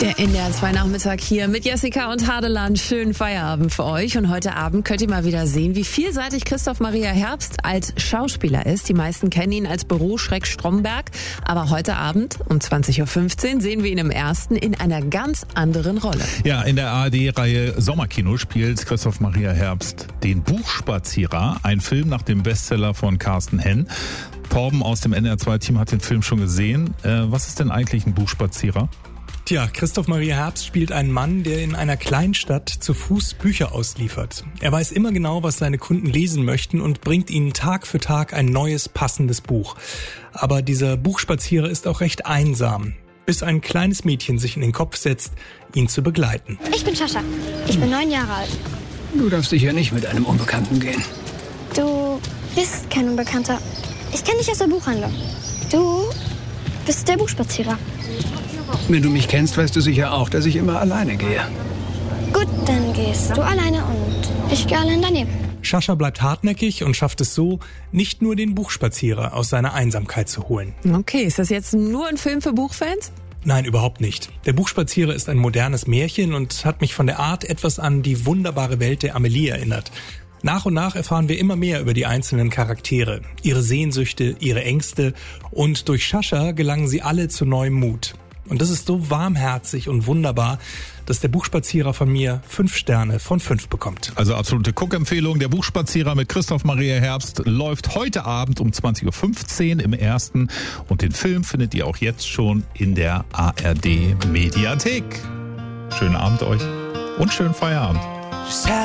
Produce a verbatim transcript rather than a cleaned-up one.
Der N D R zwei Nachmittag hier mit Jessica und Hadeland. Schönen Feierabend für euch. Und heute Abend könnt ihr mal wieder sehen, wie vielseitig Christoph Maria Herbst als Schauspieler ist. Die meisten kennen ihn als Büro-Schreck Stromberg. Aber heute Abend um zwanzig Uhr fünfzehn sehen wir ihn im Ersten in einer ganz anderen Rolle. Ja, in der A R D-Reihe Sommerkino spielt Christoph Maria Herbst den Buchspazierer. Ein Film nach dem Bestseller von Carsten Henn. Torben aus dem N D R zwei Team hat den Film schon gesehen. Äh, was ist denn eigentlich ein Buchspazierer? Tja, Christoph Maria Herbst spielt einen Mann, der in einer Kleinstadt zu Fuß Bücher ausliefert. Er weiß immer genau, was seine Kunden lesen möchten und bringt ihnen Tag für Tag ein neues, passendes Buch. Aber dieser Buchspazierer ist auch recht einsam, bis ein kleines Mädchen sich in den Kopf setzt, ihn zu begleiten. Ich bin Sascha. Ich bin neun Jahre alt. Du darfst sicher nicht mit einem Unbekannten gehen. Du bist kein Unbekannter. Ich kenne dich aus der Buchhandlung. Du bist der Buchspazierer. Wenn du mich kennst, weißt du sicher auch, dass ich immer alleine gehe. Gut, dann gehst du alleine und ich gehe allein daneben. Sascha bleibt hartnäckig und schafft es so, nicht nur den Buchspazierer aus seiner Einsamkeit zu holen. Okay, ist das jetzt nur ein Film für Buchfans? Nein, überhaupt nicht. Der Buchspazierer ist ein modernes Märchen und hat mich von der Art etwas an die wunderbare Welt der Amelie erinnert. Nach und nach erfahren wir immer mehr über die einzelnen Charaktere, ihre Sehnsüchte, ihre Ängste und durch Sascha gelangen sie alle zu neuem Mut. Und das ist so warmherzig und wunderbar, dass der Buchspazierer von mir fünf Sterne von fünf bekommt. Also absolute Guckempfehlung. Der Buchspazierer mit Christoph Maria Herbst läuft heute Abend um zwanzig Uhr fünfzehn im Ersten. Und den Film findet ihr auch jetzt schon in der A R D Mediathek. Schönen Abend euch und schönen Feierabend.